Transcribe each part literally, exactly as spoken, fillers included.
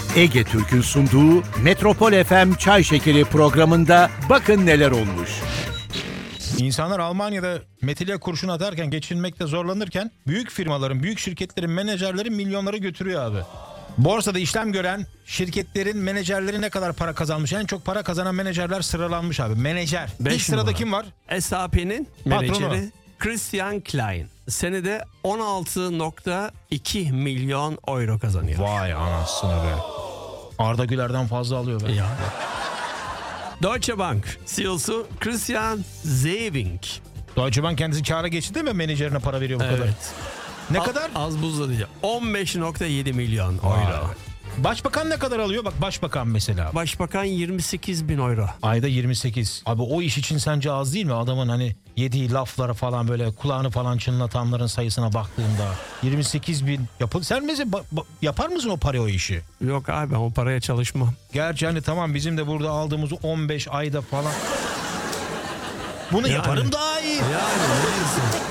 Ege Türk'ün sunduğu Metropol F M Çay Şekeri programında bakın neler olmuş. İnsanlar Almanya'da metile kurşun atarken, geçinmekte zorlanırken büyük firmaların, büyük şirketlerin menajerleri milyonları götürüyor abi. Borsada işlem gören şirketlerin menajerleri ne kadar para kazanmış? En çok para kazanan menajerler sıralanmış abi. Menajer. Beş İlk sırada numara. kim var? S A P'nin Patronu. menajeri Christian Klein. Senede on altı nokta iki milyon euro kazanıyor. Vay anasını be. Arda Güler'den fazla alıyor be. Ya. Deutsche Bank C E O'su Christian Sewing. Deutsche Bank kendisi kâra geçti değil mi? Menajerine para veriyor bu kadar. Evet. Ne Az- kadar? Az buzla diyeceğim. on beş nokta yedi milyon Vay. euro. Başbakan ne kadar alıyor? Bak başbakan mesela. Başbakan yirmi sekiz bin euro. Ayda yirmi sekiz. Abi o iş için sence az değil mi? Adamın hani yediği laflara falan böyle kulağını falan çınlatanların sayısına baktığında yirmi sekiz bin yapıl. Sen mesela ba- ba- yapar mısın o paraya o işi? Yok abi, ben o paraya çalışmam. Gerçi hani tamam bizim de burada aldığımız on beş ayda falan. Bunu Yani. yaparım daha iyi. Yani neyse.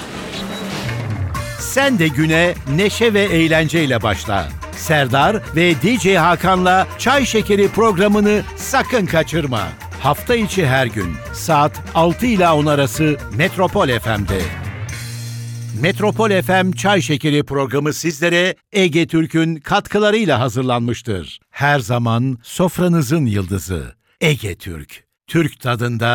Sen de güne neşe ve eğlenceyle başla. Serdar ve D J Hakan'la Çay Şekeri programını sakın kaçırma. Hafta içi her gün saat altı ile on arası Metropol F M'de. Metropol F M Çay Şekeri programı sizlere Ege Türk'ün katkılarıyla hazırlanmıştır. Her zaman sofranızın yıldızı Ege Türk. Türk tadında